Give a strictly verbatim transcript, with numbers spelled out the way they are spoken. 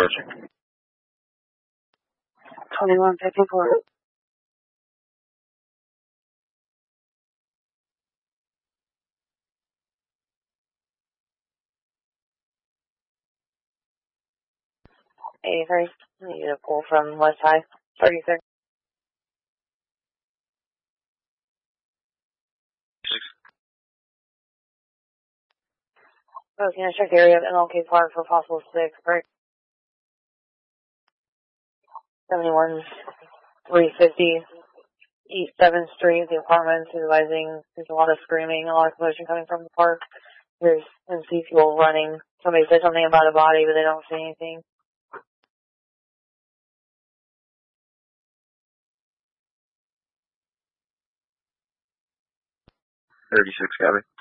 approaching. twenty-one fifty-four. eighty-three. Need a pull from West High. thirty-six. I was going to check the area of M L K Park for possible six. Break. seventy-one three fifty. East seventh Street, the apartment, supervising. There's a lot of screaming, a lot of commotion coming from the park. There's M C fuel running. Somebody said something about a body, but they don't see anything. thirty-six, Gabby.